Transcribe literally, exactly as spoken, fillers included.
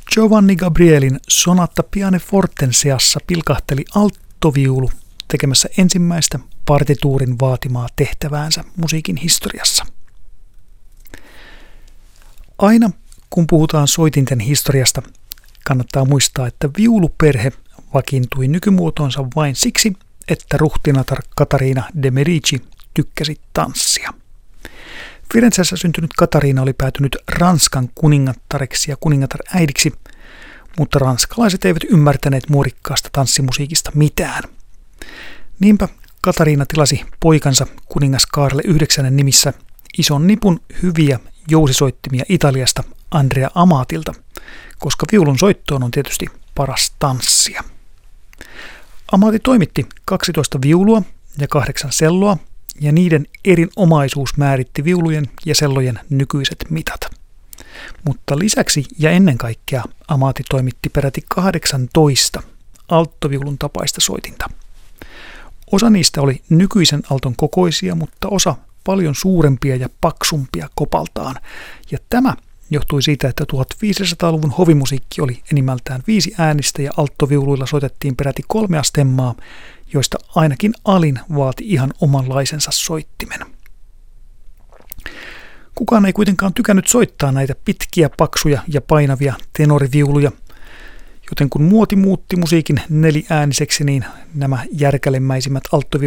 Giovanni Gabrielin Sonatta pianofortenseassa pilkahteli alttoviulu tekemässä ensimmäistä partituurin vaatimaa tehtäväänsä musiikin historiassa. Aina kun puhutaan soitinten historiasta, kannattaa muistaa, että viuluperhe vakiintui nykymuotoonsa vain siksi, että ruhtinatar Katariina de Medici tykkäsi tanssia. Firenzessä syntynyt Katariina oli päätynyt Ranskan kuningattareksi ja kuningatar-äidiksi, mutta ranskalaiset eivät ymmärtäneet muodikkaasta tanssimusiikista mitään. Niinpä Katariina tilasi poikansa kuningas Kaarle yhdeksännen nimissä ison nipun hyviä jousisoittimia Italiasta Andrea Amatilta, koska viulun soittoon on tietysti paras tanssia. Amati toimitti kaksitoista viulua ja kahdeksan selloa, ja niiden erinomaisuus määritti viulujen ja sellojen nykyiset mitat. Mutta lisäksi ja ennen kaikkea Amati toimitti peräti kahdeksantoista alttoviulun tapaista soitinta. Osa niistä oli nykyisen alton kokoisia, mutta osa paljon suurempia ja paksumpia kopaltaan, ja tämä johtui siitä, että viisitoistasataluvun hovimusiikki oli enimmältään viisi äänistä ja alttoviuluilla soitettiin peräti kolmea stemmaa, joista ainakin alin vaati ihan omanlaisensa soittimen. Kukaan ei kuitenkaan tykännyt soittaa näitä pitkiä, paksuja ja painavia tenoriviuluja, joten kun muoti muutti musiikin neliääniseksi, niin nämä järkälemäisimmät alttoviulut